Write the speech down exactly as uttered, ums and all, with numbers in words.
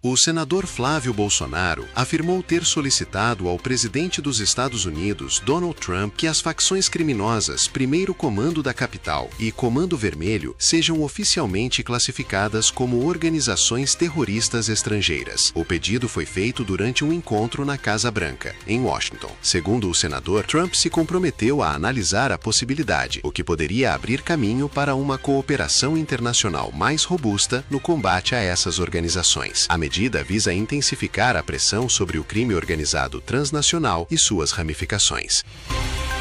O senador Flávio Bolsonaro afirmou ter solicitado ao presidente dos Estados Unidos, Donald Trump, que as facções criminosas Primeiro Comando da Capital e Comando Vermelho sejam oficialmente classificadas como organizações terroristas estrangeiras. O pedido foi feito durante um encontro na Casa Branca, em Washington. Segundo o senador, Trump se comprometeu a analisar a possibilidade, o que poderia abrir caminho para uma cooperação internacional mais robusta no combate a essas organizações. A medida visa intensificar a pressão sobre o crime organizado transnacional e suas ramificações.